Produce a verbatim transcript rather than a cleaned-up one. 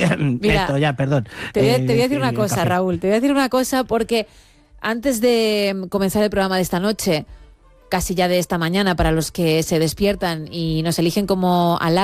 Mira, esto ya, perdón. Te voy, a, te voy a decir Eh, una el cosa, café. Raúl, te voy a decir una cosa porque antes de comenzar el programa de esta noche, casi ya de esta mañana, para los que se despiertan y nos eligen como alarma,